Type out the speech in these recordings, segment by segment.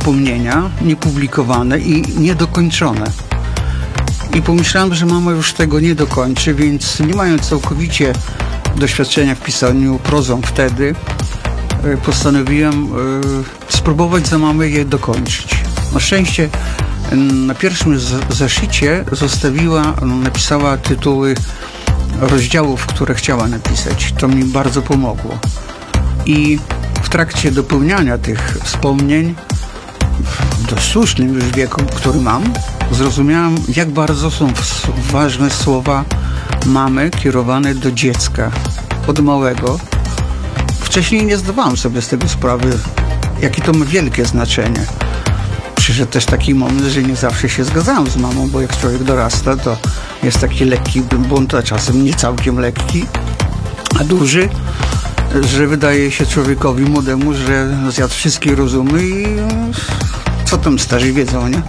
wspomnienia, niepublikowane i niedokończone. I pomyślałem, że mama już tego nie dokończy, więc nie mając całkowicie doświadczenia w pisaniu prozą wtedy, postanowiłem spróbować za mamę je dokończyć. Na szczęście na pierwszym zeszycie napisała tytuły rozdziałów, które chciała napisać. To mi bardzo pomogło. I w trakcie dopełniania tych wspomnień, w dość słusznym już wieku, który mam, zrozumiałem, jak bardzo są ważne słowa mamy kierowane do dziecka, od małego. Wcześniej nie zdawałem sobie z tego sprawy, jakie to ma wielkie znaczenie. Przyszedł też taki moment, że nie zawsze się zgadzałem z mamą, bo jak człowiek dorasta, to jest taki lekki bunt, a czasem nie całkiem lekki, a duży, że wydaje się człowiekowi młodemu, że zjadł wszystkie rozumy i co tam starzy wiedzą, nie?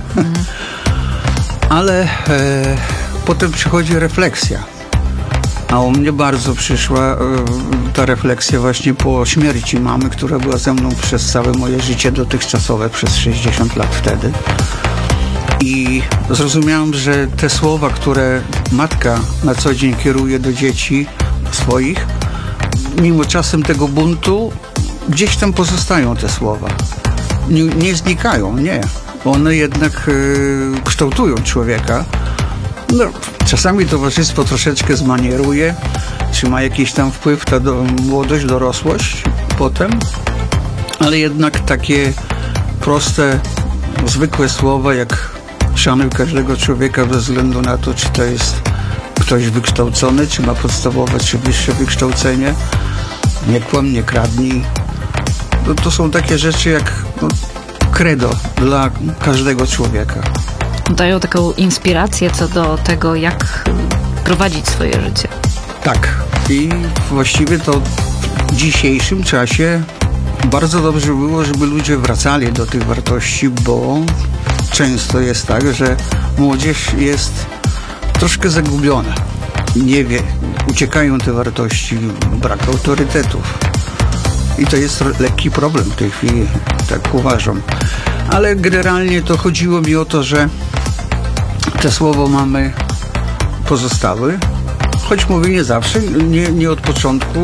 Ale potem przychodzi refleksja. A u mnie bardzo przyszła ta refleksja właśnie po śmierci mamy, która była ze mną przez całe moje życie dotychczasowe, przez 60 lat wtedy. I zrozumiałem, że te słowa, które matka na co dzień kieruje do dzieci swoich, mimo czasem tego buntu, gdzieś tam pozostają te słowa. Nie znikają, nie. One jednak kształtują człowieka. No, czasami towarzystwo troszeczkę zmanieruje, czy ma jakiś tam wpływ na młodość, dorosłość potem, ale jednak takie proste, zwykłe słowa, jak szanuj każdego człowieka bez względu na to, czy to jest ktoś wykształcony, czy ma podstawowe, czy wyższe wykształcenie, nie kłam, nie kradnij. To są takie rzeczy jak credo dla każdego człowieka. Dają taką inspirację co do tego, jak prowadzić swoje życie. Tak. I właściwie to w dzisiejszym czasie bardzo dobrze było, żeby ludzie wracali do tych wartości, bo często jest tak, że młodzież jest troszkę zagubiona. Nie wie, uciekają te wartości, brak autorytetów. I to jest lekki problem w tej chwili, tak uważam. Ale generalnie to chodziło mi o to, że te słowa mamy pozostały, choć mówię nie zawsze, nie od początku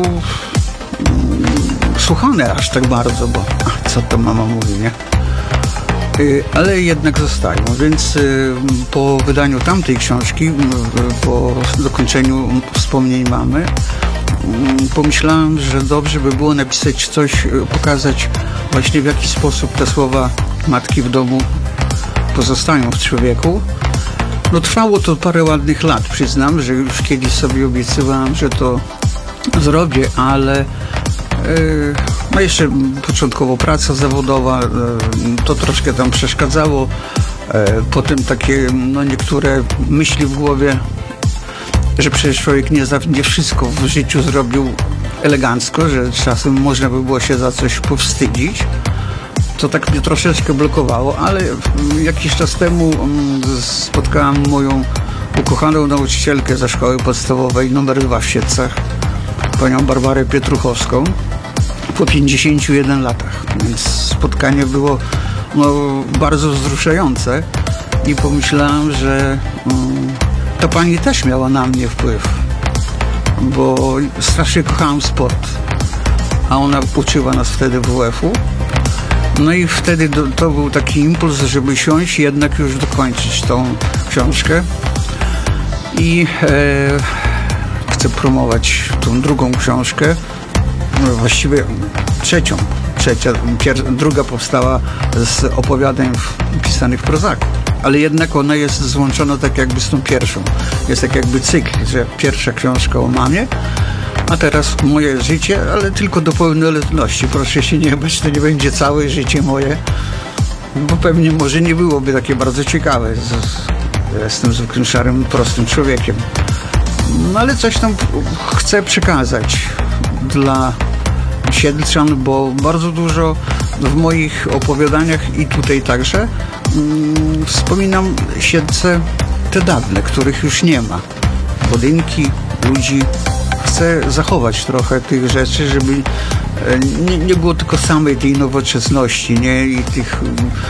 słuchane aż tak bardzo, bo co to mama mówi, nie? Ale jednak zostają, więc po wydaniu tamtej książki, po dokończeniu wspomnień mamy, pomyślałem, że dobrze by było napisać coś, pokazać właśnie w jaki sposób te słowa matki w domu pozostają w człowieku. No trwało to parę ładnych lat, przyznam, że już kiedyś sobie obiecywałem, że to zrobię, ale no jeszcze początkowo praca zawodowa, to troszkę tam przeszkadzało. Potem takie niektóre myśli w głowie, że przecież człowiek nie wszystko w życiu zrobił elegancko, że czasem można by było się za coś powstydzić. To tak mnie troszeczkę blokowało, ale jakiś czas temu spotkałem moją ukochaną nauczycielkę ze szkoły podstawowej nr 2 w Siedlcach, panią Barbarę Pietruchowską, po 51 latach. Więc spotkanie było bardzo wzruszające i pomyślałem, że ta pani też miała na mnie wpływ, bo strasznie kochałem sport, a ona uczyła nas wtedy WF-u. No i wtedy to był taki impuls, żeby siąść i jednak już dokończyć tą książkę. I chcę promować tą drugą książkę, właściwie trzecią. Druga powstała z opowiadań pisanych w prozaku, ale jednak ona jest złączona tak jakby z tą pierwszą. Jest tak jakby cykl, że pierwsza książka o mamie, a teraz moje życie, ale tylko do pełnoletności. Proszę się nie bać, to nie będzie całe życie moje, bo pewnie może nie byłoby takie bardzo ciekawe. Jestem zwykłym, szarym, prostym człowiekiem. No ale coś tam chcę przekazać dla Siedlczan, bo bardzo dużo w moich opowiadaniach i tutaj także wspominam Siedlce te dawne, których już nie ma. Budynki, ludzi. Chcę zachować trochę tych rzeczy, żeby nie było tylko samej tej nowoczesności, nie? I tych